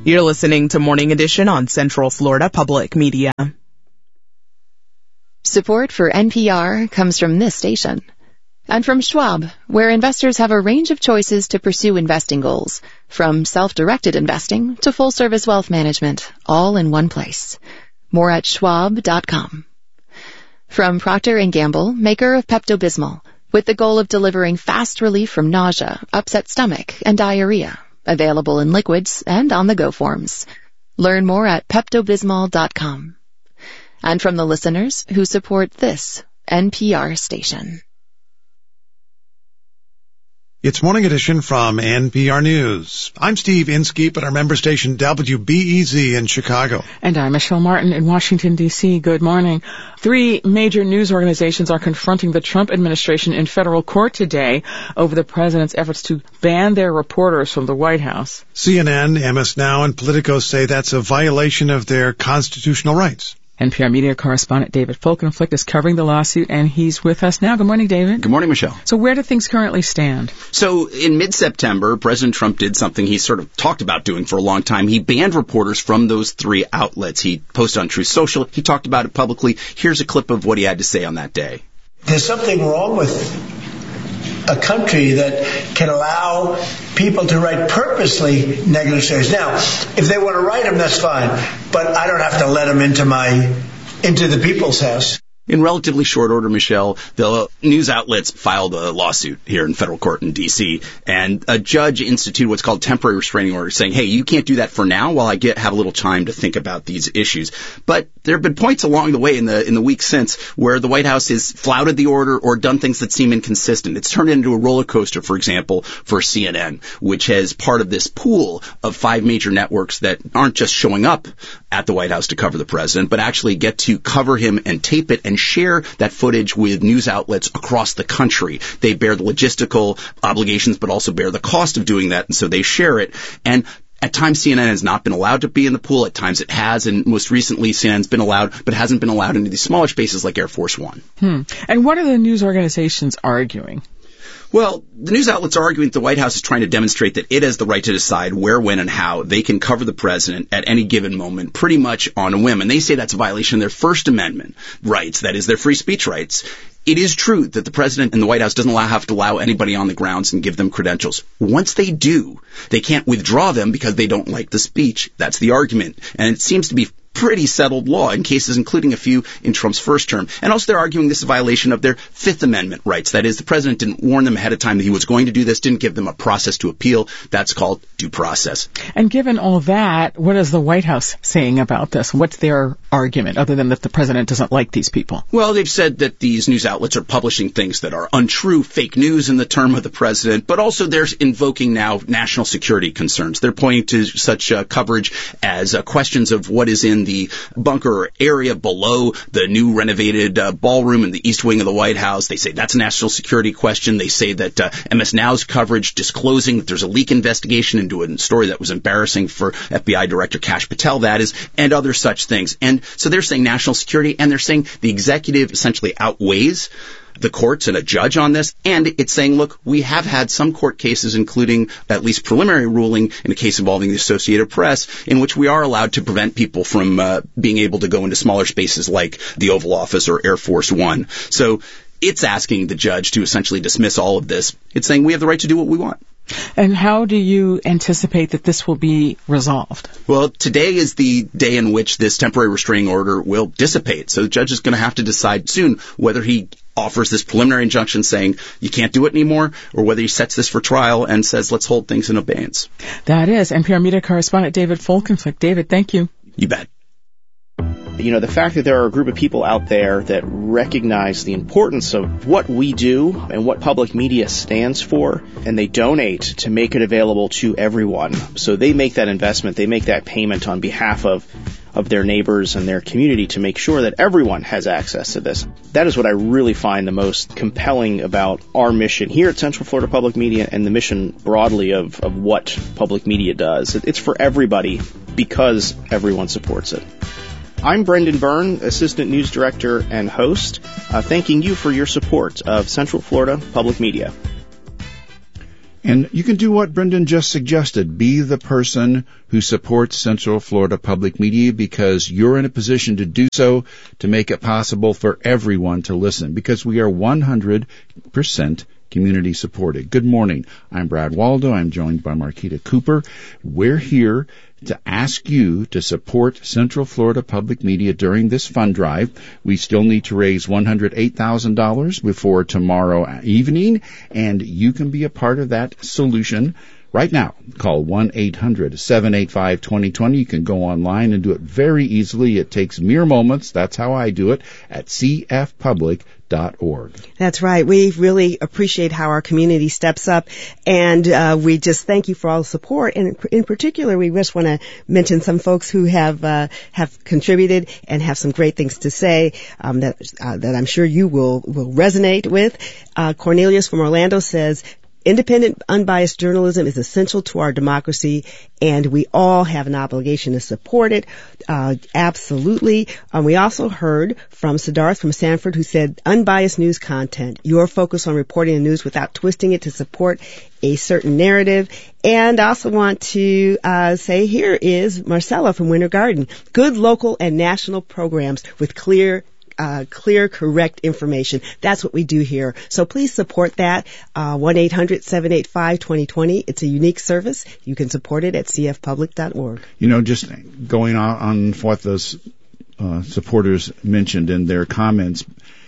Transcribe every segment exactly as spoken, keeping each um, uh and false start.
You're listening to Morning Edition on Central Florida Public Media. Support for N P R comes from this station. And from Schwab, where investors have a range of choices to pursue investing goals, from self-directed investing to full-service wealth management, all in one place. More at schwab dot com. From Procter and Gamble, maker of Pepto-Bismol, with the goal of delivering fast relief from nausea, upset stomach, and diarrhea. Available in liquids and on-the-go forms. Learn more at pepto bismol dot com. And from the listeners who support this N P R station. It's Morning Edition from N P R News. I'm Steve Inskeep at our member station W B E Z in Chicago. And I'm Michelle Martin in Washington, D C Good morning. Three major news organizations are confronting the Trump administration in federal court today over the president's efforts to ban their reporters from the White House. C N N, M S Now, and Politico say that's a violation of their constitutional rights. N P R media correspondent David Folkenflik is covering the lawsuit, and he's with us now. Good morning, David. Good morning, Michelle. So where do things currently stand? So in mid-September, President Trump did something he sort of talked about doing for a long time. He banned reporters from those three outlets. He posted on Truth Social. He talked about it publicly. Here's a clip of what he had to say on that day. There's something wrong with a country that can allow people to write purposely negative stories. Now, if they want to write them, that's fine. But I don't have to let them into my, into the people's house. In relatively short order, Michelle, the news outlets filed a lawsuit here in federal court in D C, and a judge instituted what's called temporary restraining order, saying, hey, you can't do that for now while I get have a little time to think about these issues. But there have been points along the way in the in the weeks since where the White House has flouted the order or done things that seem inconsistent. It's turned into a roller coaster, for example, for C N N, which has part of this pool of five major networks that aren't just showing up at the White House to cover the president, but actually get to cover him and tape it and share that footage with news outlets across the country. They bear the logistical obligations, but also bear the cost of doing that, and so they share it. And at times, C N N has not been allowed to be in the pool. At times, it has, and most recently, C N N's been allowed, but hasn't been allowed into these smaller spaces like Air Force One. Hmm. And what are the news organizations arguing? Well, the news outlets are arguing that the White House is trying to demonstrate that it has the right to decide where, when, and how they can cover the president at any given moment, pretty much on a whim. And they say that's a violation of their First Amendment rights, that is, their free speech rights. It is true that the president and the White House doesn't allow, have to allow anybody on the grounds and give them credentials. Once they do, they can't withdraw them because they don't like the speech. That's the argument. And it seems to be pretty settled law in cases including a few in Trump's first term. And also they're arguing this is a violation of their Fifth Amendment rights. That is, the president didn't warn them ahead of time that he was going to do this, didn't give them a process to appeal. That's called due process. And given all that, what is the White House saying about this? What's their argument, other than that the president doesn't like these people? Well, they've said that these news outlets are publishing things that are untrue, fake news in the term of the president, but also they're invoking now national security concerns. They're pointing to such uh, coverage as uh, questions of what is in the bunker area below the new renovated uh, ballroom in the east wing of the White House. They say that's a national security question. They say that uh, M S Now's coverage disclosing that there's a leak investigation into a story that was embarrassing for F B I Director Kash Patel, that is, and other such things. And so they're saying national security, and they're saying the executive essentially outweighs the courts and a judge on this, and it's saying, look, we have had some court cases, including at least preliminary ruling in a case involving the Associated Press, in which we are allowed to prevent people from uh, being able to go into smaller spaces like the Oval Office or Air Force One. So it's asking the judge to essentially dismiss all of this. It's saying we have the right to do what we want. And how do you anticipate that this will be resolved? Well, today is the day in which this temporary restraining order will dissipate. So the judge is going to have to decide soon whether he offers this preliminary injunction saying you can't do it anymore, or whether he sets this for trial and says let's hold things in abeyance. That is N P R media correspondent David Folkenflik. David, thank you. You bet. You know, the fact that there are a group of people out there that recognize the importance of what we do and what public media stands for, and they donate to make it available to everyone. So they make that investment, they make that payment on behalf of of their neighbors and their community to make sure that everyone has access to this. That is what I really find the most compelling about our mission here at Central Florida Public Media, and the mission broadly of, of what public media does. It's for everybody because everyone supports it. I'm Brendan Byrne, Assistant News Director and host, uh, thanking you for your support of Central Florida Public Media. And you can do what Brendan just suggested. Be the person who supports Central Florida Public Media, because you're in a position to do so, to make it possible for everyone to listen, because we are one hundred percent community supported. Good morning. I'm Brad Waldo. I'm joined by Marquita Cooper. We're here to ask you to support Central Florida Public Media during this fund drive. We still need to raise one hundred eight thousand dollars before tomorrow evening, and you can be a part of that solution right now. Call one eight hundred seven eight five two zero two zero. You can go online and do it very easily. It takes mere moments. That's how I do it at c f public dot org. That's right. We really appreciate how our community steps up, and uh, we just thank you for all the support. And in particular, we just want to mention some folks who have uh, have contributed and have some great things to say um, that uh, that I'm sure you will will resonate with. Uh, Cornelius from Orlando says, independent, unbiased journalism is essential to our democracy, and we all have an obligation to support it. Uh, absolutely. Um, we also heard from Siddharth from Sanford, who said, unbiased news content, your focus on reporting the news without twisting it to support a certain narrative. And I also want to uh, say here is Marcella from Winter Garden. Good local and national programs with clear Uh, clear, correct information. That's what we do here. So please support that. Uh, one eight hundred seven eight five two zero two zero. It's a unique service. You can support it at c f public dot org. You know, just going on, on what those uh, supporters mentioned in their comments,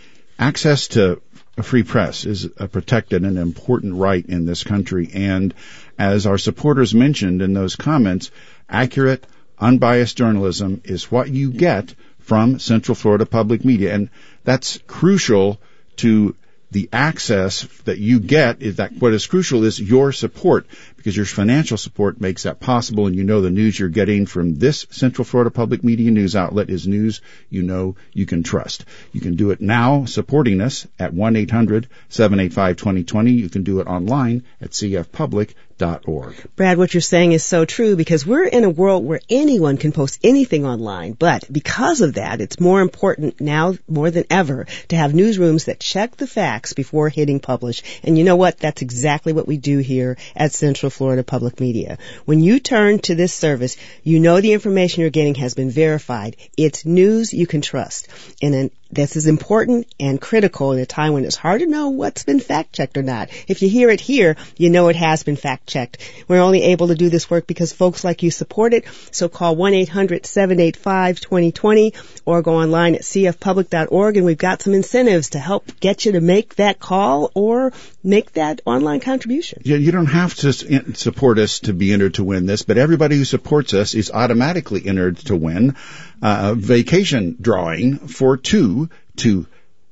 access to a free press is a protected and important right in this country. And as our supporters mentioned in those comments, accurate, unbiased journalism is what you get from Central Florida Public Media. And that's crucial to the access that you get. Is that what is crucial is your support, because your financial support makes that possible. And you know the news you're getting from this Central Florida Public Media news outlet is news you know you can trust. You can do it now supporting us at one eight hundred seven eight five two zero two zero. You can do it online at c f public dot org. Brad, what you're saying is so true, because we're in a world where anyone can post anything online. But because of that, it's more important now more than ever to have newsrooms that check the facts before hitting publish. And you know what? That's exactly what we do here at Central Florida Public Media. When you turn to this service, you know the information you're getting has been verified. It's news you can trust. And then this is important and critical in a time when it's hard to know what's been fact-checked or not. If you hear it here, you know it has been fact-checked. We're only able to do this work because folks like you support it. So call one eight hundred seven eight five two zero two zero or go online at c f public dot org, and we've got some incentives to help get you to make that call or make that online contribution. You, you don't have to support us to be entered to win this, but everybody who supports us is automatically entered to win a vacation drawing for two to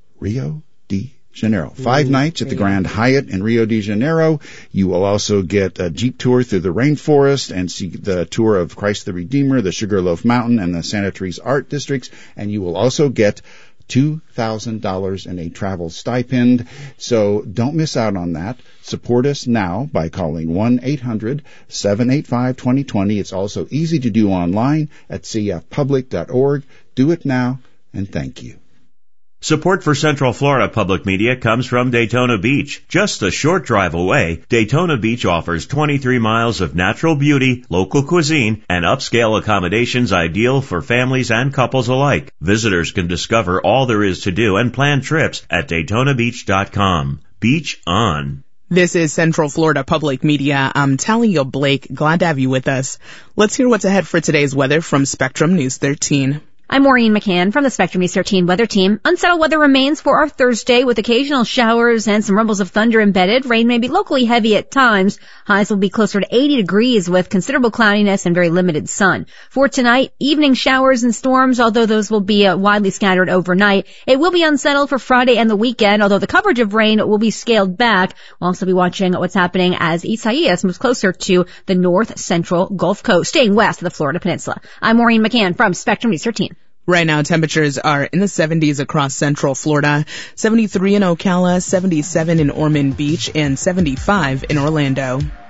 Rio de Janeiro. Five Ooh, nights at the Grand Hyatt in Rio de Janeiro. You will also get a Jeep tour through the rainforest and see the tour of Christ the Redeemer, the Sugarloaf Mountain, and the Santa Teresa Art Districts. And you will also get two thousand dollars in a travel stipend. So don't miss out on that. Support us now by calling one eight hundred seven eight five two zero two zero. It's also easy to do online at c f public dot org. Do it now, and thank you. Support for Central Florida Public Media comes from Daytona Beach. Just a short drive away, Daytona Beach offers twenty-three miles of natural beauty, local cuisine, and upscale accommodations ideal for families and couples alike. Visitors can discover all there is to do and plan trips at daytona beach dot com. Beach on. This is Central Florida Public Media. I'm Talia Blake. Glad to have you with us. Let's hear what's ahead for today's weather from Spectrum News thirteen. I'm Maureen McCann from the Spectrum News thirteen weather team. Unsettled weather remains for our Thursday with occasional showers and some rumbles of thunder embedded. Rain may be locally heavy at times. Highs will be closer to eighty degrees with considerable cloudiness and very limited sun. For tonight, evening showers and storms, although those will be uh, widely scattered overnight. It will be unsettled for Friday and the weekend, although the coverage of rain will be scaled back. We'll also be watching what's happening as Isaias moves closer to the north central Gulf Coast, staying west of the Florida Peninsula. I'm Maureen McCann from Spectrum News thirteen. Right now, temperatures are in the seventies across Central Florida, seventy-three in Ocala, seventy-seven in Ormond Beach, and seventy-five in Orlando.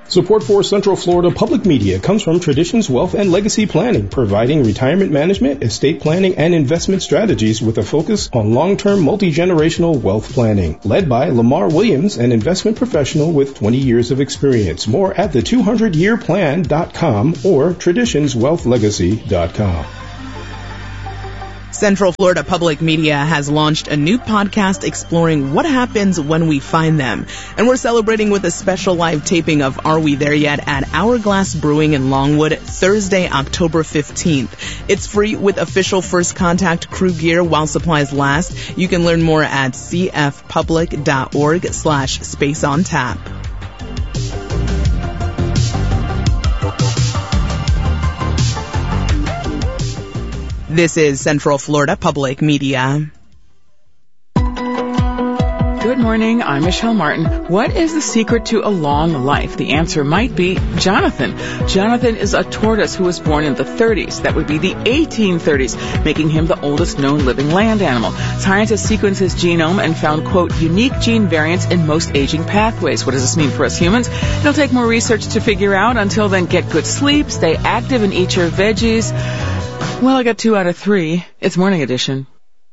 Support for Central Florida Public Media comes from Traditions Wealth and Legacy Planning, providing retirement management, estate planning, and investment strategies with a focus on long-term multi-generational wealth planning. Led by Lamar Williams, an investment professional with twenty years of experience. More at the two hundred year plan dot com or traditions wealth legacy dot com. Central Florida Public Media has launched a new podcast exploring what happens when we find them. And we're celebrating with a special live taping of Are We There Yet at Hourglass Brewing in Longwood, Thursday, October fifteenth. It's free with official First Contact crew gear while supplies last. You can learn more at c f public dot org slash space on tap. This is Central Florida Public Media. Good morning, I'm Michelle Martin. What is the secret to a long life? The answer might be Jonathan. Jonathan is a tortoise who was born in the thirties. That would be the eighteen thirties, making him the oldest known living land animal. Scientists sequenced his genome and found, quote, unique gene variants in most aging pathways. What does this mean for us humans? It'll take more research to figure out. Until then, get good sleep, stay active, and eat your veggies. Well, I got two out of three. It's Morning Edition.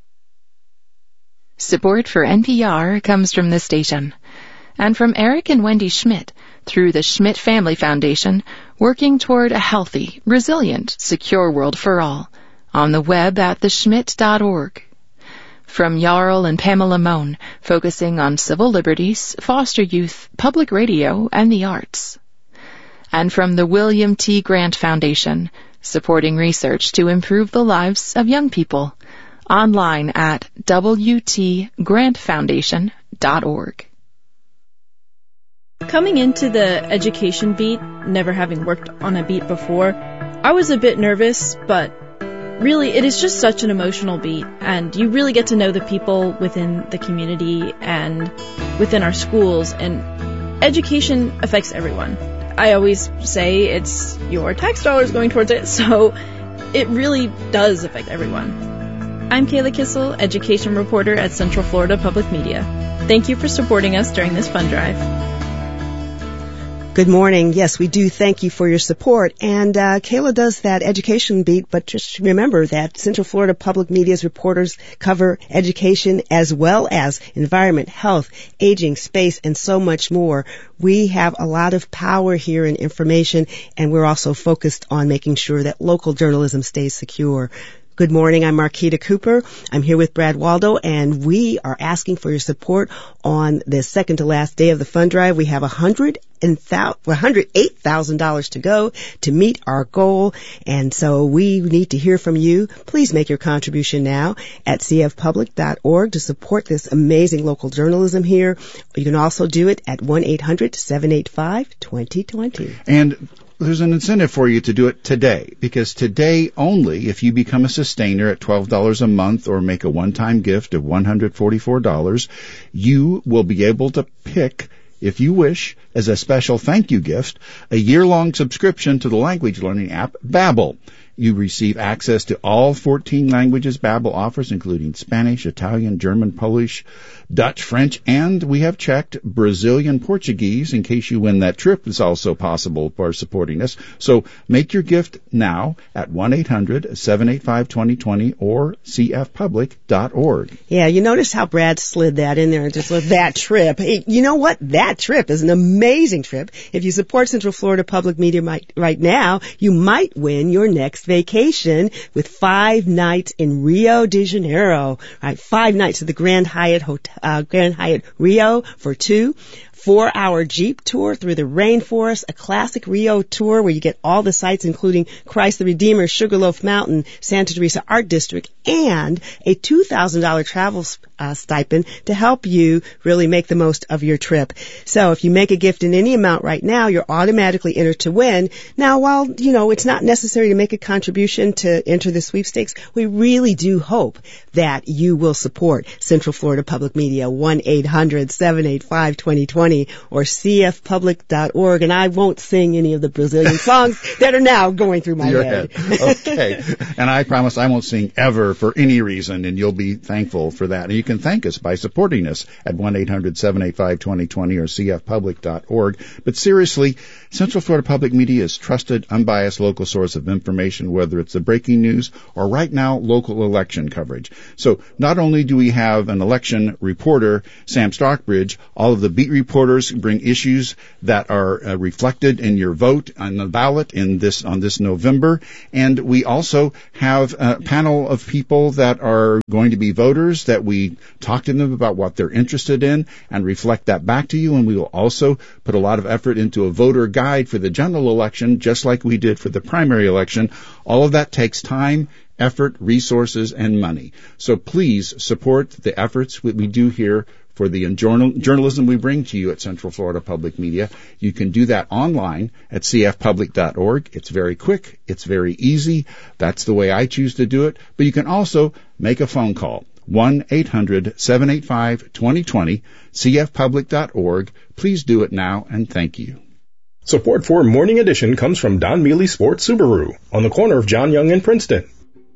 Support for N P R comes from this station and from Eric and Wendy Schmidt through the Schmidt Family Foundation, working toward a healthy, resilient, secure world for all. On the web at the schmidt dot org. From Jarl and Pamela Mohn, focusing on civil liberties, foster youth, public radio, and the arts. And from the William T. Grant Foundation, supporting research to improve the lives of young people. Online at w t grant foundation dot org. Coming into the education beat, never having worked on a beat before, I was a bit nervous, but really it is just such an emotional beat, and you really get to know the people within the community and within our schools, and education affects everyone. I always say it's your tax dollars going towards it, so it really does affect everyone. I'm Kayla Kissel, education reporter at Central Florida Public Media. Thank you for supporting us during this fund drive. Good morning. Yes, we do thank you for your support. And uh, Kayla does that education beat, but just remember that Central Florida Public Media's reporters cover education as well as environment, health, aging, space, and so much more. We have a lot of power here in information, and we're also focused on making sure that local journalism stays secure. Good morning. I'm Marquita Cooper. I'm here with Brad Waldo, and we are asking for your support on the second to last day of the fund drive. We have one hundred eight thousand dollars to go to meet our goal, and so we need to hear from you. Please make your contribution now at c f public dot org to support this amazing local journalism here. You can also do it at one eight hundred seven eight five two zero two zero. And there's an incentive for you to do it today, because today only, if you become a sustainer at twelve dollars a month or make a one-time gift of one hundred forty-four dollars, you will be able to pick, if you wish, as a special thank you gift, a year-long subscription to the language learning app Babbel. You receive access to all fourteen languages Babbel offers, including Spanish, Italian, German, Polish, Dutch, French, and we have checked Brazilian Portuguese in case you win that trip. It's also possible for supporting us. So make your gift now at one eight hundred seven eight five two zero two zero or c f public dot org. Yeah, you notice how Brad slid that in there, just with that trip. Hey, you know what? That trip is an amazing trip. If you support Central Florida Public Media right now, you might win your next vacation with five nights in Rio de Janeiro. Right, five nights at the Grand Hyatt Hotel, uh, Grand Hyatt Rio for two. Four-hour Jeep tour through the rainforest, a classic Rio tour where you get all the sights, including Christ the Redeemer, Sugarloaf Mountain, Santa Teresa Art District, and a two thousand dollars travel uh, stipend to help you really make the most of your trip. So if you make a gift in any amount right now, you're automatically entered to win. Now, while, you know, it's not necessary to make a contribution to enter the sweepstakes, we really do hope that you will support Central Florida Public Media. one eight hundred seven eight five two zero two zero. twenty or c f public dot org, and I won't sing any of the Brazilian songs that are now going through my Your head. head. Okay. And I promise I won't sing ever for any reason, and you'll be thankful for that. And you can thank us by supporting us at one eight hundred seven eight five two zero two zero or c f public dot org. But seriously, Central Florida Public Media is trusted, unbiased local source of information, whether it's the breaking news or right now local election coverage. So not only do we have an election reporter, Sam Stockbridge, all of the beat reporters bring issues that are uh, reflected in your vote on the ballot in this on this November, and we also have a panel of people that are going to be voters that we talk to them about what they're interested in and reflect that back to you, and we will also put a lot of effort into a voter guide for the general election, just like we did for the primary election. All of that takes time, effort, resources, and money. So please support the efforts that we do here for the journal, journalism we bring to you at Central Florida Public Media. You can do that online at c f public dot org. It's very quick. It's very easy. That's the way I choose to do it. But you can also make a phone call. one eight hundred seven eight five two zero two zero, c f public dot org. Please do it now, and thank you. Support for Morning Edition comes from Don Mealy Sports Subaru on the corner of John Young and Princeton.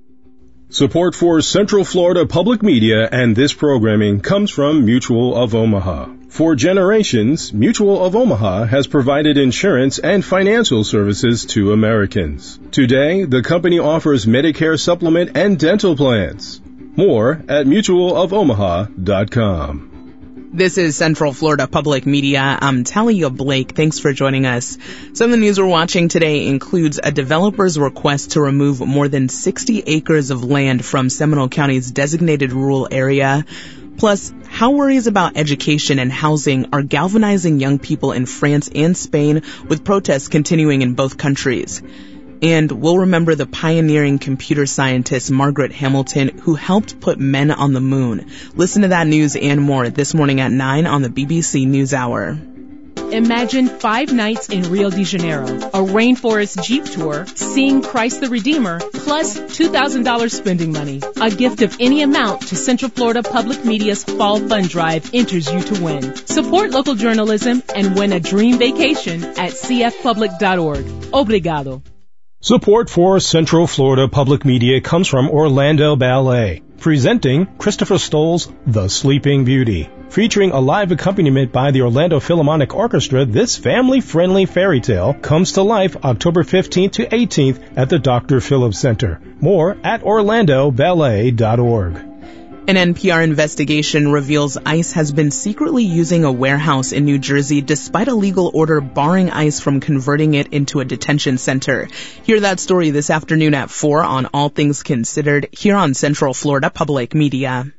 Support for Central Florida Public Media and this programming comes from Mutual of Omaha. For generations, Mutual of Omaha has provided insurance and financial services to Americans. Today, the company offers Medicare supplement and dental plans. More at mutual of omaha dot com. This is Central Florida Public Media. I'm Talia Blake. Thanks for joining us. Some of the news we're watching today includes a developer's request to remove more than sixty acres of land from Seminole County's designated rural area. Plus, how worries about education and housing are galvanizing young people in France and Spain, with protests continuing in both countries. And we'll remember the pioneering computer scientist Margaret Hamilton, who helped put men on the moon. Listen to that news and more this morning at nine on the B B C NewsHour. Imagine five nights in Rio de Janeiro, a rainforest jeep tour, seeing Christ the Redeemer, plus two thousand dollars spending money. A gift of any amount to Central Florida Public Media's Fall Fund Drive enters you to win. Support local journalism and win a dream vacation at c f public dot org. Obrigado. Support for Central Florida Public Media comes from Orlando Ballet, presenting Christopher Stoll's The Sleeping Beauty. Featuring a live accompaniment by the Orlando Philharmonic Orchestra, this family-friendly fairy tale comes to life October fifteenth to eighteenth at the Doctor Phillips Center. More at orlando ballet dot org. An N P R investigation reveals ICE has been secretly using a warehouse in New Jersey despite a legal order barring ICE from converting it into a detention center. Hear that story this afternoon at four on All Things Considered here on Central Florida Public Media.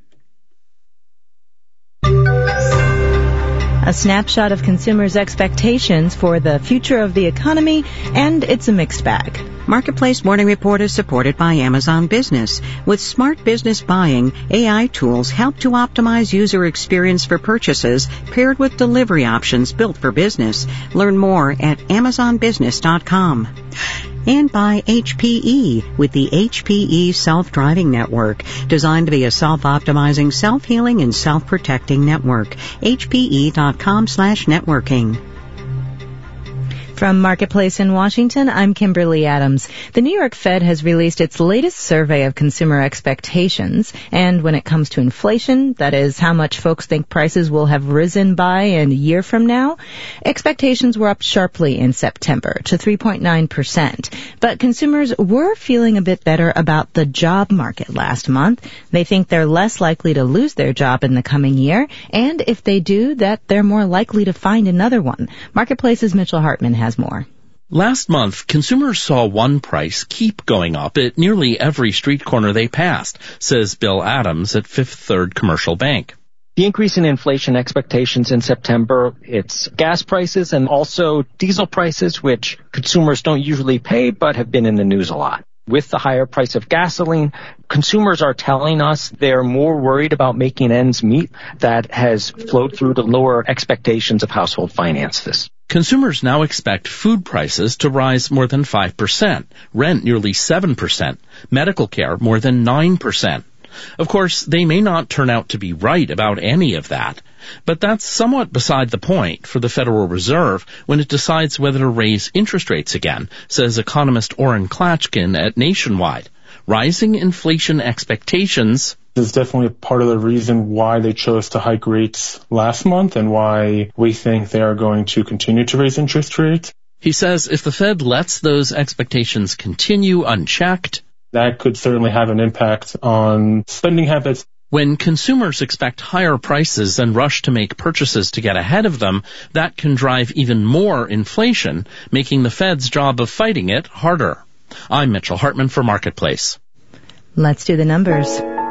A snapshot of consumers' expectations for the future of the economy, and it's a mixed bag. Marketplace Morning Report is supported by Amazon Business. With smart business buying, A I tools help to optimize user experience for purchases paired with delivery options built for business. Learn more at amazon business dot com. And by H P E with the H P E Self-Driving Network, designed to be a self-optimizing, self-healing, and self-protecting network. H P E dot com slash networking. From Marketplace in Washington, I'm Kimberly Adams. The New York Fed has released its latest survey of consumer expectations, and when it comes to inflation, that is how much folks think prices will have risen by in a year from now, expectations were up sharply in September to three point nine percent. But consumers were feeling a bit better about the job market last month. They think they're less likely to lose their job in the coming year, and if they do, that they're more likely to find another one. Marketplace's Mitchell Hartman has more. Last month, consumers saw one price keep going up at nearly every street corner they passed, says Bill Adams at Fifth Third Commercial Bank. The increase in inflation expectations in September, it's gas prices and also diesel prices, which consumers don't usually pay but have been in the news a lot. With the higher price of gasoline, consumers are telling us they're more worried about making ends meet. That has flowed through to lower expectations of household finances. Consumers now expect food prices to rise more than five percent, rent nearly seven percent, medical care more than nine percent. Of course, they may not turn out to be right about any of that, but that's somewhat beside the point for the Federal Reserve when it decides whether to raise interest rates again, says economist Orrin Klatchkin at Nationwide. Rising inflation expectations is definitely part of the reason why they chose to hike rates last month and why we think they are going to continue to raise interest rates. He says if the Fed lets those expectations continue unchecked, that could certainly have an impact on spending habits. When consumers expect higher prices and rush to make purchases to get ahead of them, that can drive even more inflation, making the Fed's job of fighting it harder. I'm Mitchell Hartman for Marketplace. Let's do the numbers.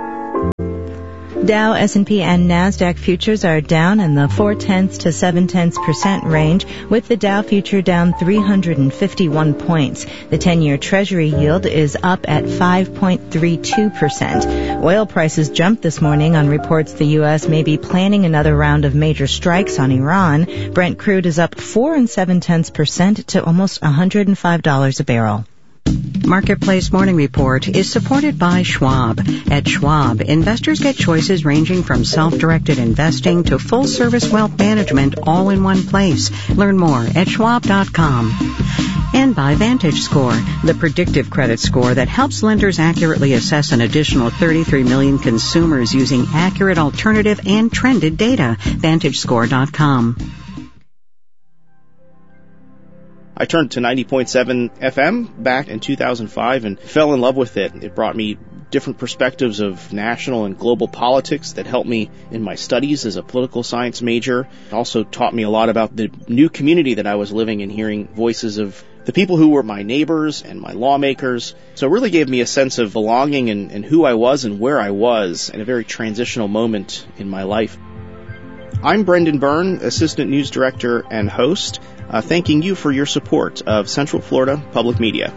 Dow, S and P, and NASDAQ futures are down in the four tenths to seven tenths percent range, with the Dow future down three hundred fifty-one points. The ten-year Treasury yield is up at five point three two percent. Oil prices jumped this morning on reports the U S may be planning another round of major strikes on Iran. Brent crude is up four and seven tenths percent to almost one hundred five dollars a barrel. Marketplace Morning Report is supported by Schwab. At Schwab, investors get choices ranging from self-directed investing to full-service wealth management all in one place. Learn more at schwab dot com. And by VantageScore, the predictive credit score that helps lenders accurately assess an additional thirty-three million consumers using accurate alternative and trended data. Vantage Score dot com. I turned to ninety point seven F M back in two thousand five and fell in love with it. It brought me different perspectives of national and global politics that helped me in my studies as a political science major. It also taught me a lot about the new community that I was living in, hearing voices of the people who were my neighbors and my lawmakers. So it really gave me a sense of belonging and, and who I was and where I was in a very transitional moment in my life. I'm Brendan Byrne, Assistant News Director and host, uh, thanking you for your support of Central Florida Public Media.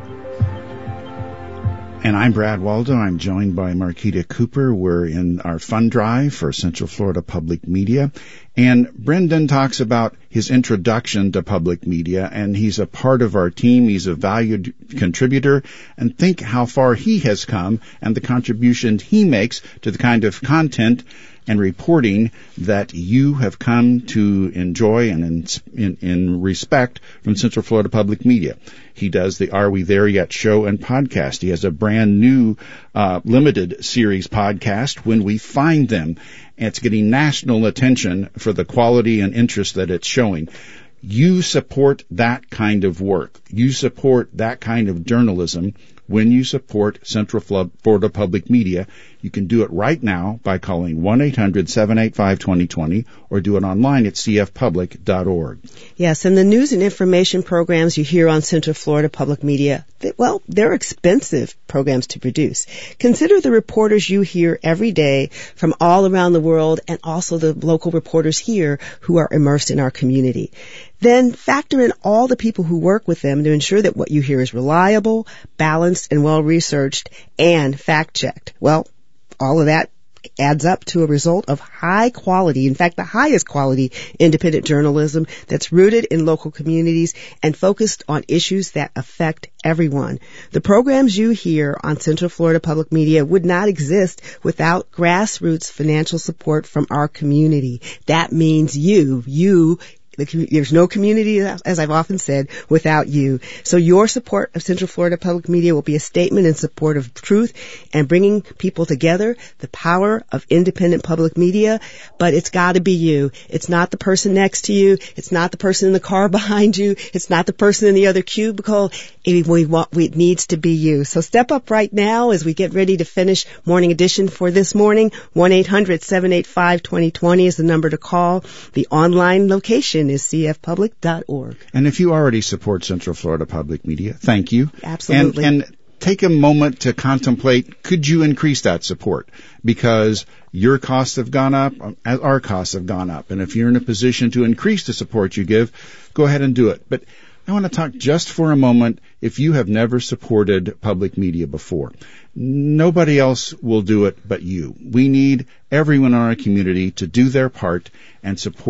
And I'm Brad Waldo. I'm joined by Marquita Cooper. We're in our fund drive for Central Florida Public Media. And Brendan talks about his introduction to public media, and he's a part of our team. He's a valued contributor. And think how far he has come and the contribution he makes to the kind of content and reporting that you have come to enjoy and in, in, in respect from Central Florida Public Media. He does the Are We There Yet show and podcast. He has a brand new uh, limited series podcast, When We Find Them. And it's getting national attention for the quality and interest that it's showing. You support that kind of work. You support that kind of journalism when you support Central Florida Public Media. You can do it right now by calling one eight hundred seven eight five two zero two zero or do it online at c f public dot org. Yes, and the news and information programs you hear on Central Florida Public Media, they, well, they're expensive programs to produce. Consider the reporters you hear every day from all around the world and also the local reporters here who are immersed in our community. Then factor in all the people who work with them to ensure that what you hear is reliable, balanced, and well-researched and fact-checked. Well, all of that adds up to a result of high quality, in fact, the highest quality independent journalism that's rooted in local communities and focused on issues that affect everyone. The programs you hear on Central Florida Public Media would not exist without grassroots financial support from our community. That means you, you, There's no community, as I've often said, without you. So your support of Central Florida Public Media will be a statement in support of truth and bringing people together, the power of independent public media. But it's got to be you. It's not the person next to you. It's not the person in the car behind you. It's not the person in the other cubicle. It, we want, it needs to be you. So step up right now as we get ready to finish Morning Edition for this morning. one eight hundred seven eight five two zero two zero is the number to call. The online location is c f public dot org. And if you already support Central Florida Public Media, thank you. Absolutely. And, and take a moment to contemplate, could you increase that support? Because your costs have gone up, our costs have gone up. And if you're in a position to increase the support you give, go ahead and do it. But I want to talk just for a moment if you have never supported public media before. Nobody else will do it but you. We need everyone in our community to do their part and support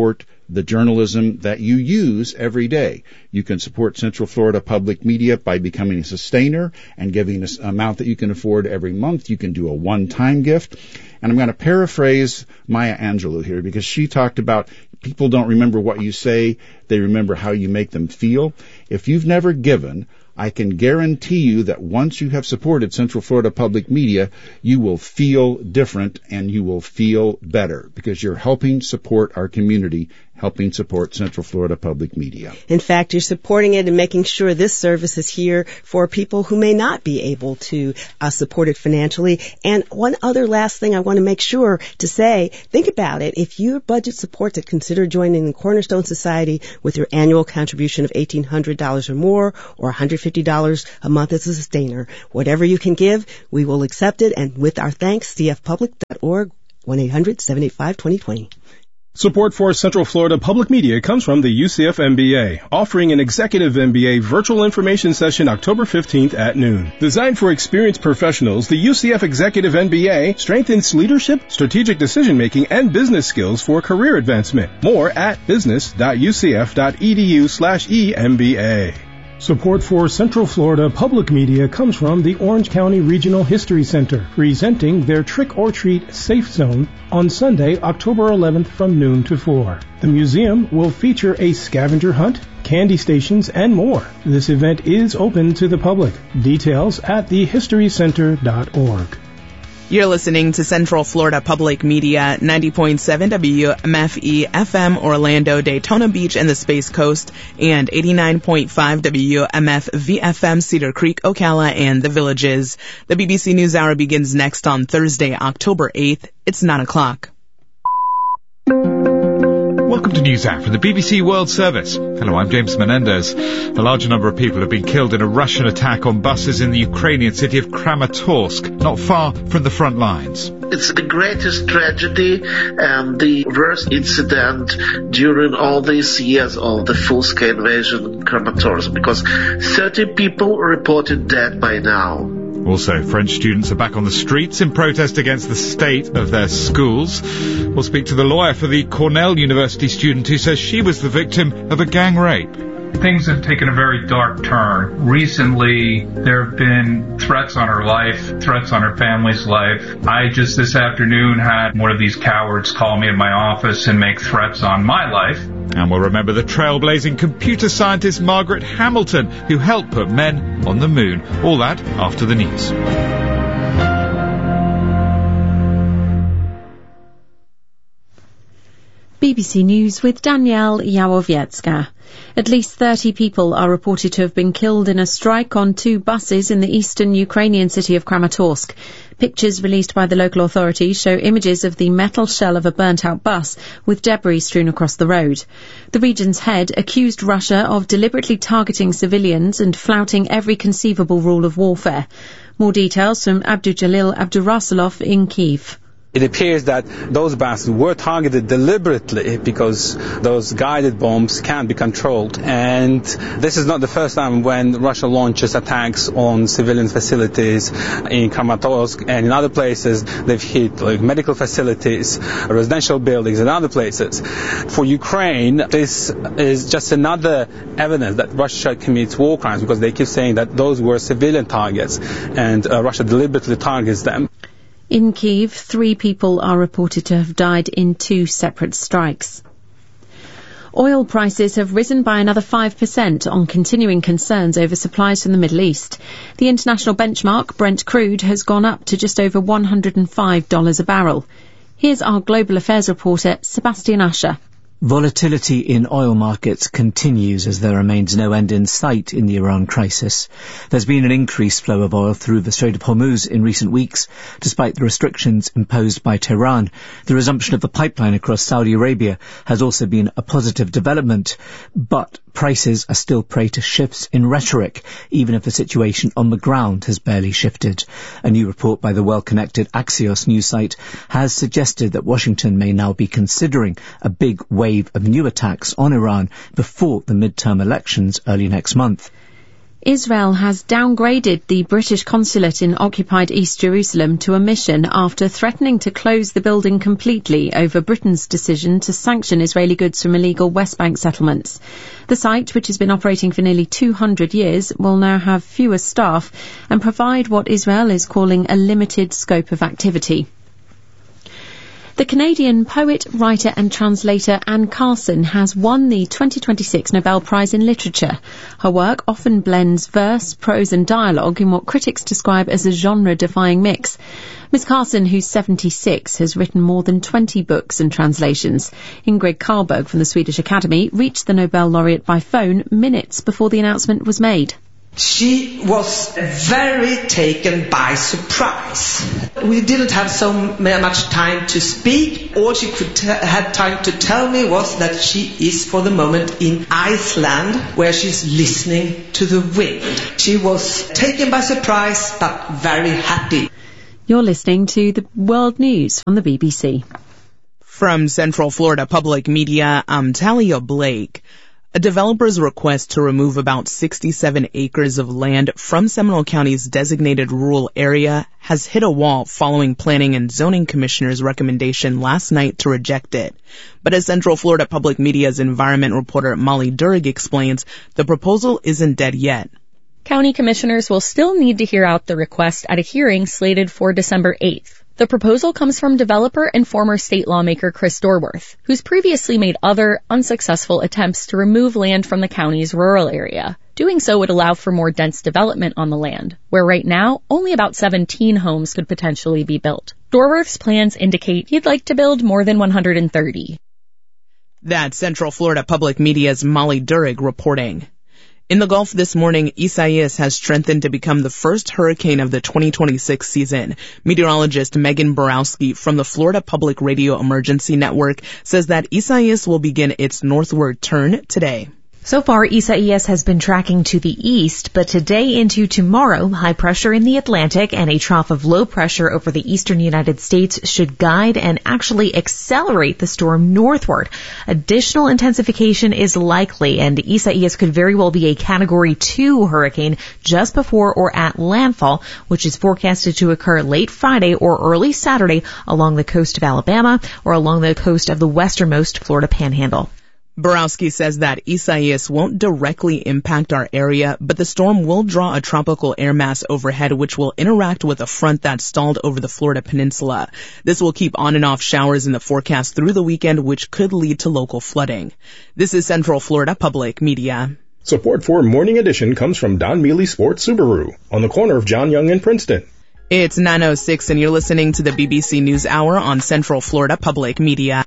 the journalism that you use every day. You can support Central Florida Public Media by becoming a sustainer and giving us an amount that you can afford every month. You can do a one-time gift. And I'm going to paraphrase Maya Angelou here because she talked about people don't remember what you say, they remember how you make them feel. If you've never given, I can guarantee you that once you have supported Central Florida Public Media, you will feel different and you will feel better because you're helping support our community, helping support Central Florida Public Media. In fact, you're supporting it and making sure this service is here for people who may not be able to uh, support it financially. And one other last thing I want to make sure to say, think about it. If your budget supports it, consider joining the Cornerstone Society with your annual contribution of eighteen hundred dollars or more, or one hundred fifty dollars a month as a sustainer. Whatever you can give, we will accept it. And with our thanks, c f public dot org, one eight hundred seven eight five two zero two zero. Support for Central Florida Public Media comes from the U C F M B A, offering an executive M B A virtual information session October fifteenth at noon. Designed for experienced professionals, the U C F Executive M B A strengthens leadership, strategic decision-making, and business skills for career advancement. More at business dot u c f dot e d u slash e m b a. Support for Central Florida Public Media comes from the Orange County Regional History Center, presenting their Trick or Treat Safe Zone on Sunday, October eleventh from noon to four. The museum will feature a scavenger hunt, candy stations, and more. This event is open to the public. Details at the history center dot org. You're listening to Central Florida Public Media, ninety point seven W M F E F M Orlando, Daytona Beach, and the Space Coast, and eighty-nine point five W M F V F M Cedar Creek, Ocala, and the Villages. The B B C NewsHour begins next on Thursday, October eighth. It's nine o'clock. Welcome to NewsHour from the B B C World Service. Hello, I'm James Menendez. A large number of people have been killed in a Russian attack on buses in the Ukrainian city of Kramatorsk, not far from the front lines. It's the greatest tragedy and the worst incident during all these years of the full-scale invasion in Kramatorsk, because thirty people reported dead by now. Also, French students are back on the streets in protest against the state of their schools. We'll speak to the lawyer for the Cornell University student who says she was the victim of a gang rape. Things have taken a very dark turn. Recently, there have been threats on her life, threats on her family's life. I just this afternoon had one of these cowards call me at my office and make threats on my life. And we'll remember the trailblazing computer scientist Margaret Hamilton, who helped put men on the moon. All that after the news. B B C News with Danielle Yawowiecka. At least thirty people are reported to have been killed in a strike on two buses in the eastern Ukrainian city of Kramatorsk. Pictures released by the local authorities show images of the metal shell of a burnt-out bus with debris strewn across the road. The region's head accused Russia of deliberately targeting civilians and flouting every conceivable rule of warfare. More details from Abdujalil Abdurasulov in Kyiv. It appears that those buses were targeted deliberately because those guided bombs can be controlled. And this is not the first time when Russia launches attacks on civilian facilities in Kramatorsk and in other places. They've hit like medical facilities, residential buildings and other places. For Ukraine, this is just another evidence that Russia commits war crimes because they keep saying that those were civilian targets and uh, Russia deliberately targets them. In Kyiv, three people are reported to have died in two separate strikes. Oil prices have risen by another five percent on continuing concerns over supplies from the Middle East. The international benchmark, Brent crude, has gone up to just over one hundred five dollars a barrel. Here's our global affairs reporter, Sebastian Usher. Volatility in oil markets continues as there remains no end in sight in the Iran crisis. There's been an increased flow of oil through the Strait of Hormuz in recent weeks, despite the restrictions imposed by Tehran. The resumption of the pipeline across Saudi Arabia has also been a positive development, but prices are still prey to shifts in rhetoric, even if the situation on the ground has barely shifted. A new report by the well-connected Axios news site has suggested that Washington may now be considering a big wave of new attacks on Iran before the midterm elections early next month. Israel has downgraded the British consulate in occupied East Jerusalem to a mission after threatening to close the building completely over Britain's decision to sanction Israeli goods from illegal West Bank settlements. The site, which has been operating for nearly two hundred years, will now have fewer staff and provide what Israel is calling a limited scope of activity. The Canadian poet, writer and translator Anne Carson has won the twenty twenty-six Nobel Prize in Literature. Her work often blends verse, prose and dialogue in what critics describe as a genre-defying mix. Miss Carson, who's seventy-six, has written more than twenty books and translations. Ingrid Carlberg from the Swedish Academy reached the Nobel laureate by phone minutes before the announcement was made. She was very taken by surprise. We didn't have so much time to speak. All she could t- had time to tell me was that she is for the moment in Iceland, where she's listening to the wind. She was taken by surprise, but very happy. You're listening to the World News on the B B C. From Central Florida Public Media, I'm Talia Blake. A developer's request to remove about sixty-seven acres of land from Seminole County's designated rural area has hit a wall following Planning and Zoning Commissioner's recommendation last night to reject it. But as Central Florida Public Media's environment reporter Molly Durig explains, the proposal isn't dead yet. County commissioners will still need to hear out the request at a hearing slated for December eighth. The proposal comes from developer and former state lawmaker Chris Dorworth, who's previously made other unsuccessful attempts to remove land from the county's rural area. Doing so would allow for more dense development on the land, where right now only about seventeen homes could potentially be built. Dorworth's plans indicate he'd like to build more than one hundred thirty. That's Central Florida Public Media's Molly Durig reporting. In the Gulf this morning, Isaias has strengthened to become the first hurricane of the twenty twenty-six season. Meteorologist Megan Borowski from the Florida Public Radio Emergency Network says that Isaias will begin its northward turn today. So far, Isaias has been tracking to the east, but today into tomorrow, high pressure in the Atlantic and a trough of low pressure over the eastern United States should guide and actually accelerate the storm northward. Additional intensification is likely, and Isaias could very well be a Category two hurricane just before or at landfall, which is forecasted to occur late Friday or early Saturday along the coast of Alabama or along the coast of the westernmost Florida Panhandle. Borowski says that Isaias won't directly impact our area, but the storm will draw a tropical air mass overhead which will interact with a front that's stalled over the Florida peninsula. This will keep on and off showers in the forecast through the weekend, which could lead to local flooding. This is Central Florida Public Media. Support for Morning Edition comes from Don Mealy Sports Subaru on the corner of John Young and Princeton. It's nine oh six and you're listening to the B B C News Hour on Central Florida Public Media.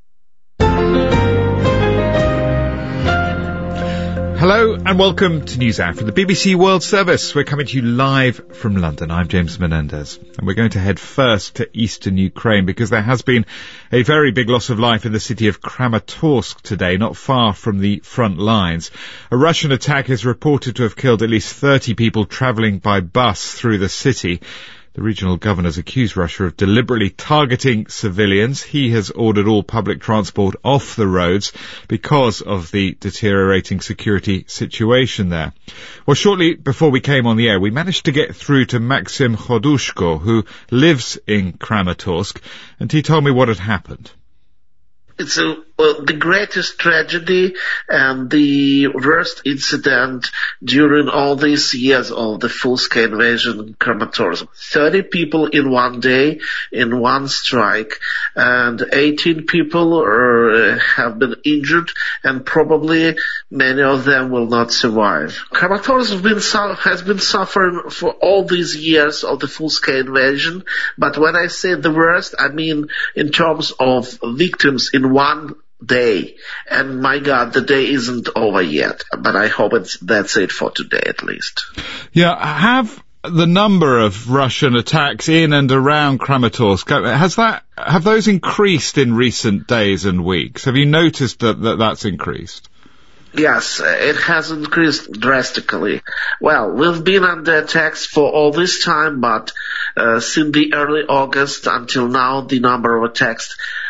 Hello and welcome to NewsHour from the B B C World Service. We're coming to you live from London. I'm James Menendez, and we're going to head first to eastern Ukraine because there has been a very big loss of life in the city of Kramatorsk today, not far from the front lines. A Russian attack is reported to have killed at least thirty people travelling by bus through the city. The regional governors accuse Russia of deliberately targeting civilians. He has ordered all public transport off the roads because of the deteriorating security situation there. Well, shortly before we came on the air, we managed to get through to Maxim Khodushko, who lives in Kramatorsk, and he told me what had happened. It's a, uh, the greatest tragedy and the worst incident during all these years of the full-scale invasion in Kramatorsk. thirty people in one day, in one strike, and eighteen people are, uh, have been injured, and probably many of them will not survive. Kramatorsk has been, su- has been suffering for all these years of the full-scale invasion, but when I say the worst, I mean in terms of victims in one day. And my God, the day isn't over yet. But I hope it's, that's it for today at least. Yeah, have the number of Russian attacks in and around Kramatorsk, has that, have those increased in recent days and weeks? Have you noticed that, that that's increased? Yes, it has increased drastically. Well, we've been under attacks for all this time, but uh, since the early August until now, the number of attacks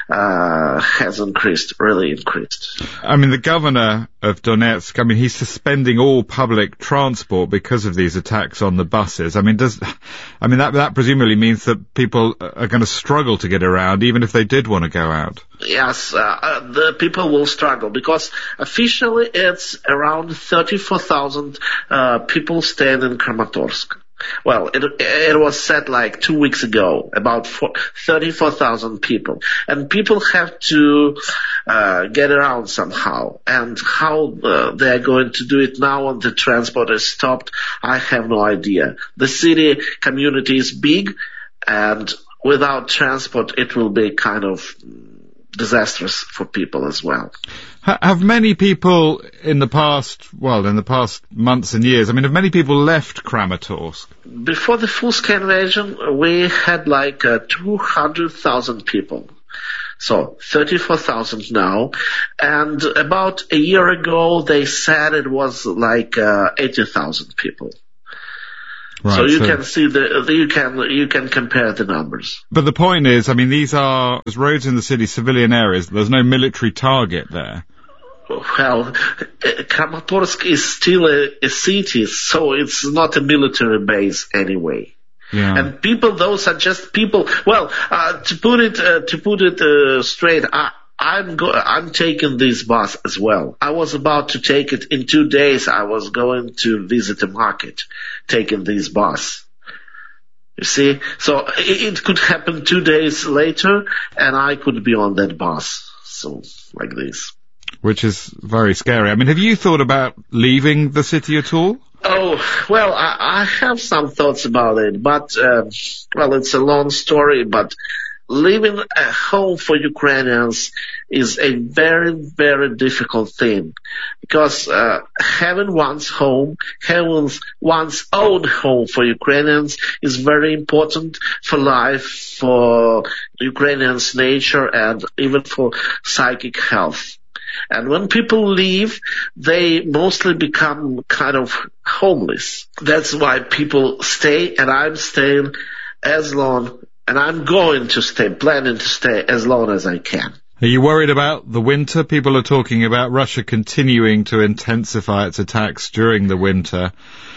uh, has increased, really increased. I mean, the governor of Donetsk, I mean, he's suspending all public transport because of these attacks on the buses. I mean, does, I mean, that, that presumably means that people are going to struggle to get around, even if they did want to go out. Yes, uh, the people will struggle because officially it's around thirty-four thousand uh, people staying in Kramatorsk. Well, it, it was said like two weeks ago, about thirty-four thousand people. And people have to uh, get around somehow. And how uh, they're going to do it now when the transport is stopped, I have no idea. The city community is big, and without transport, it will be kind of disastrous for people as well. Have many people in the past, well, in the past months and years, I mean, have many people left Kramatorsk? Before the full-scale invasion, we had like uh, two hundred thousand people. So thirty-four thousand now. And about a year ago, they said it was like uh, eighty thousand people. Right, so you so can see the, you can, you can compare the numbers. But the point is, I mean, these are roads in the city, civilian areas. There's no military target there. Well, Kramatorsk is still a, a city, so it's not a military base anyway. Yeah. And people, those are just people. Well, uh, to put it, uh, to put it, uh, straight, I, I'm go- I'm taking this bus as well. I was about to take it in two days. I was going to visit a market, taking this bus. You see? So it, it could happen two days later, and I could be on that bus. So, like this. Which is very scary. I mean, have you thought about leaving the city at all? Oh, well, I, I have some thoughts about it, but, uh, well, it's a long story, but living a home for Ukrainians is a very, very difficult thing because uh, having one's home, having one's own home for Ukrainians is very important for life, for Ukrainians' nature, and even for psychic health. And when people leave, they mostly become kind of homeless. That's why people stay, and I'm staying as long And I'm going to stay, planning to stay as long as I can. Are you worried about the winter? People are talking about Russia continuing to intensify its attacks during the winter.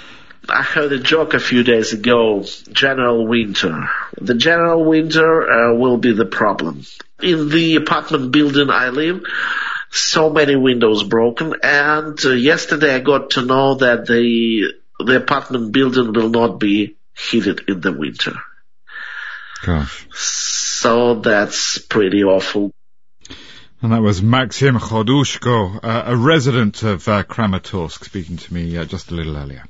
I heard a joke a few days ago, general winter. The general winter uh, will be the problem. In the apartment building I live, so many windows broken, and uh, yesterday I got to know that the the apartment building will not be heated in the winter. Gosh. So that's pretty awful. And that was Maxim Khodushko, uh, a resident of uh, Kramatorsk, speaking to me uh, just a little earlier.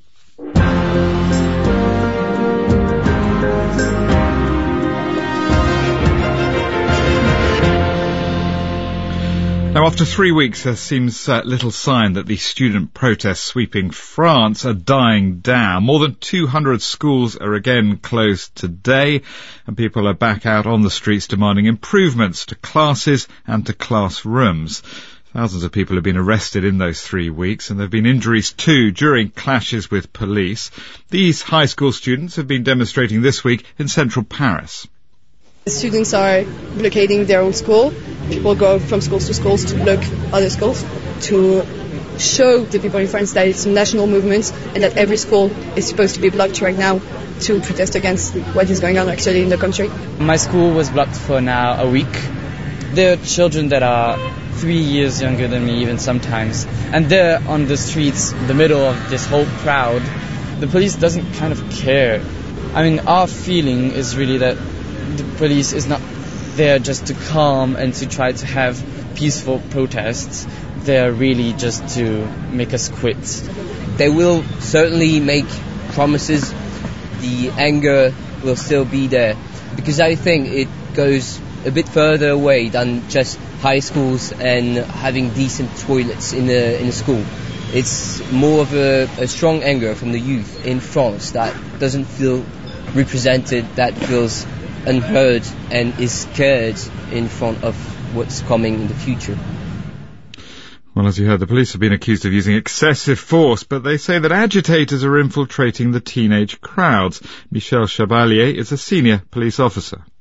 Now, after three weeks, there seems uh, little sign that the student protests sweeping France are dying down. More than two hundred schools are again closed today, and people are back out on the streets demanding improvements to classes and to classrooms. Thousands of people have been arrested in those three weeks, and there have been injuries too during clashes with police. These high school students have been demonstrating this week in central Paris. The students are blockading their own school. People go from schools to schools to block other schools, to show the people in France that it's a national movement and that every school is supposed to be blocked right now to protest against what is going on actually in the country. My school was blocked for now a week. There are children that are three years younger than me even sometimes, and they're on the streets in the middle of this whole crowd. The police doesn't kind of care. I mean, our feeling is really that the police is not there just to calm and to try to have peaceful protests. They're really just to make us quit. They will certainly make promises. The anger will still be there, because I think it goes a bit further away than just high schools and having decent toilets in a, in a school. It's more of a, a strong anger from the youth in France that doesn't feel represented, that feels unheard and is scared in front of what's coming in the future. Well, as you heard, the police have been accused of using excessive force, but they say that agitators are infiltrating the teenage crowds. Michel Chabalier is a senior police officer.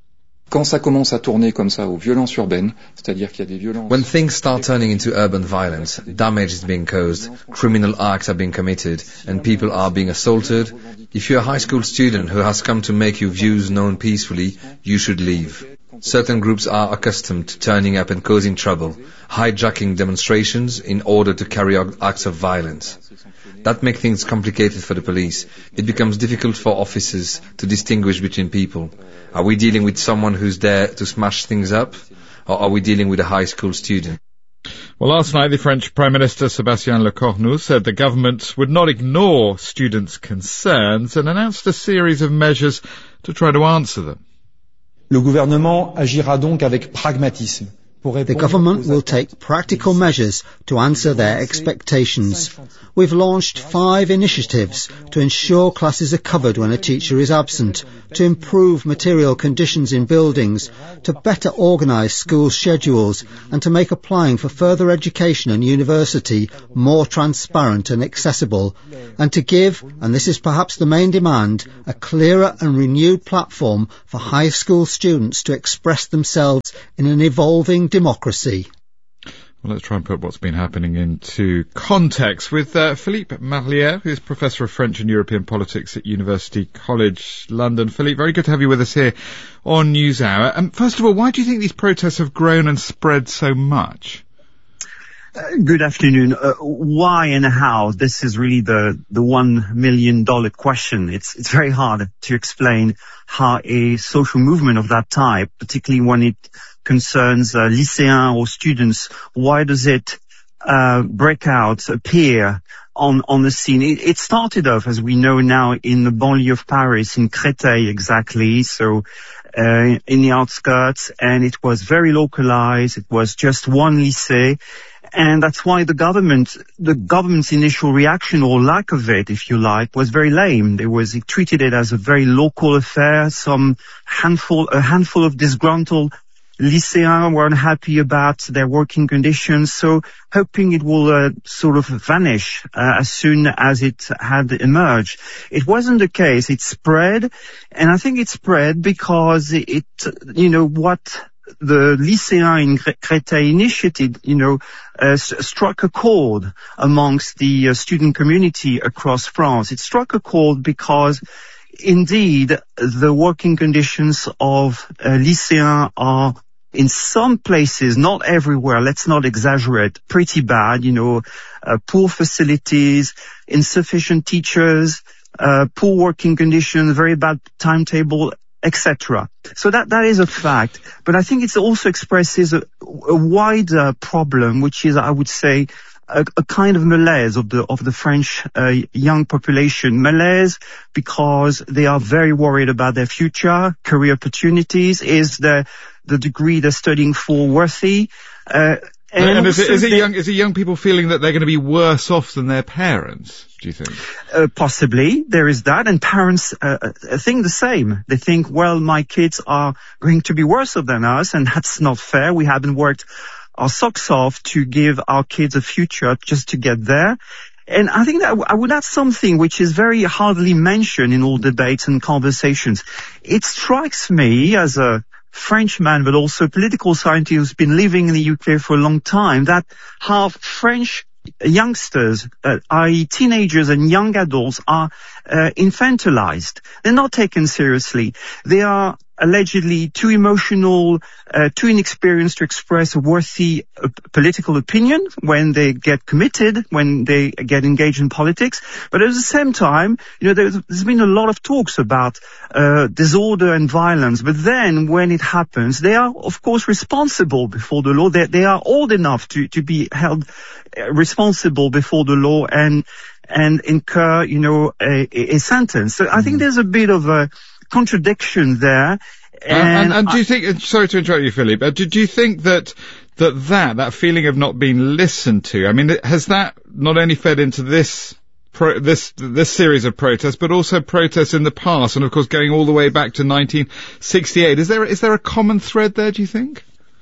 Quand ça commence à tourner comme ça aux violences urbaines, c'est-à-dire qu'il y a des violences... When things start turning into urban violence, damage is being caused, criminal acts are being committed, and people are being assaulted, if you're a high school student who has come to make your views known peacefully, you should leave. Certain groups are accustomed to turning up and causing trouble, hijacking demonstrations in order to carry out acts of violence. That makes things complicated for the police. It becomes difficult for officers to distinguish between people. Are we dealing with someone who's there to smash things up, or are we dealing with a high school student? Well, last night the French Prime Minister Sébastien Lecornu said the government would not ignore students' concerns and announced a series of measures to try to answer them. Le gouvernement agira donc avec pragmatisme. The government will take practical measures to answer their expectations. We've launched five initiatives to ensure classes are covered when a teacher is absent, to improve material conditions in buildings, to better organise school schedules, and to make applying for further education and university more transparent and accessible, and to give, and this is perhaps the main demand, a clearer and renewed platform for high school students to express themselves in an evolving democracy. Well, let's try and put what's been happening into context with uh, Philippe Marlière, who's Professor of French and European Politics at University College London. Philippe, very good to have you with us here on NewsHour. Um, first of all, why do you think these protests have grown and spread so much? Uh, good afternoon. Uh, why and how? This is really the, the one million dollar question. It's, it's very hard to explain how a social movement of that type, particularly when it concerns uh, lycéens or students, why does it uh, break out, appear on, on the scene? It, it started off, as we know now, in the banlieue of Paris, in Créteil exactly, so uh, in the outskirts, and it was very localized. It was just one lycée. And that's why the government, the government's initial reaction, or lack of it, if you like, was very lame. It was, it treated it as a very local affair. Some handful, a handful of disgruntled lycéens were unhappy about their working conditions, so hoping it will uh, sort of vanish uh, as soon as it had emerged. It wasn't the case. It spread, and I think it spread because it, you know, what the lycéens in Créteil initiated, you know, uh, struck a chord amongst the uh, student community across France. It struck a chord because indeed the working conditions of uh, lycéens are in some places, not everywhere, let's not exaggerate, pretty bad, you know, uh, poor facilities, insufficient teachers, uh, poor working conditions, very bad timetable, et cetera. So that, that is a fact. But I think it also expresses a, a wider problem, which is, I would say, a, a kind of malaise of the, of the French uh, young population. Malaise because they are very worried about their future, career opportunities. Is the, the degree they're studying for worthy? Uh, And, and is, it, is, it young, is it young people feeling that they're going to be worse off than their parents, do you think? Uh, possibly. There is that. And parents uh, think the same. They think, well, my kids are going to be worse off than us, and that's not fair. We haven't worked our socks off to give our kids a future just to get there. And I think that I would add something which is very hardly mentioned in all debates and conversations. It strikes me as a Frenchman, but also political scientist who's been living in the U K for a long time, that how French youngsters, uh, that is teenagers and young adults, are uh, infantilized. They're not taken seriously. They are allegedly too emotional, uh, too inexperienced to express a worthy uh, political opinion when they get committed, when they get engaged in politics. But at the same time, you know, there's, there's been a lot of talks about uh, disorder and violence. But then when it happens, they are, of course, responsible before the law. They, they are old enough to, to be held uh, responsible before the law and and incur, you know, a, a sentence. So I think there's a bit of a contradiction there. And, and, and do you think, sorry to interrupt you, Philippe, uh, do, do you think that, that that, that feeling of not being listened to, I mean, has that not only fed into this, pro, this, this series of protests, but also protests in the past, and of course going all the way back to nineteen sixty-eight? Is there, is there a common thread there, do you think?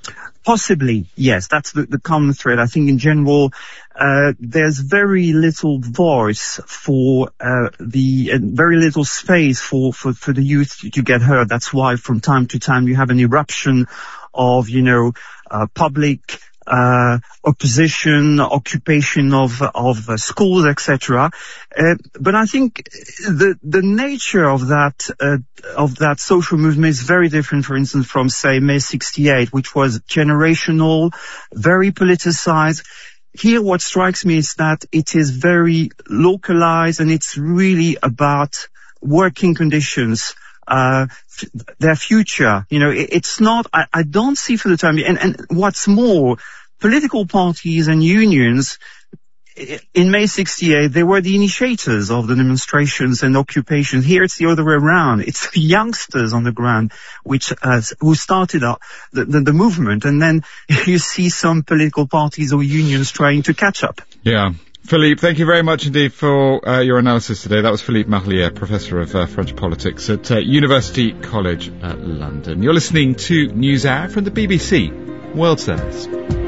possibly, yes, that's the, the common thread. I think in general, uh, there's very little voice for uh, the uh, very little space for, for, for the youth to, to get heard. That's why from time to time you have an eruption of, you know, uh, public uh, opposition, occupation of of uh, schools, et cetera. Uh, but I think the the nature of that uh, of that social movement is very different, for instance, from say May sixty-eight, which was generational, very politicized. Here, what strikes me is that it is very localized, and it's really about working conditions. Uh, f- their future, you know, it, it's not, I, I don't see for the time, and, and what's more, political parties and unions, in May sixty-eight, they were the initiators of the demonstrations and occupation. Here it's the other way around. It's the youngsters on the ground which, uh, who started up the, the, the movement, and then you see some political parties or unions trying to catch up. Yeah. Philippe, thank you very much indeed for uh, your analysis today. That was Philippe Marlier, Professor of uh, French Politics at uh, University College uh, London. You're listening to NewsHour from the B B C World Service.